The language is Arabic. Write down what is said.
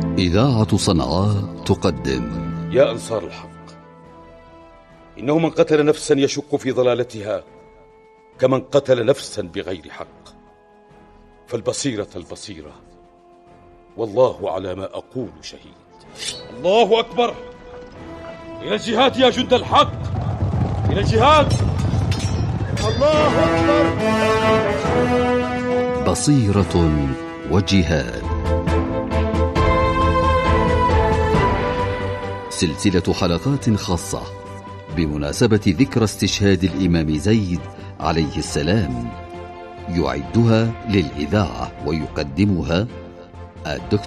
إذاعة صنعاء تقدم يا أنصار الحق، إنه من قتل نفسا يشك في ضلالتها كمن قتل نفسا بغير حق، فالبصيرة البصيرة، والله على ما أقول شهيد. الله أكبر! إلى الجهاد يا جند الحق، إلى الجهاد! الله أكبر! بصيرة وجهاد، سلسلة حلقات خاصة بمناسبة ذكرى استشهاد الإمام زيد عليه السلام، يعدها للإذاعة ويقدمها الدكتور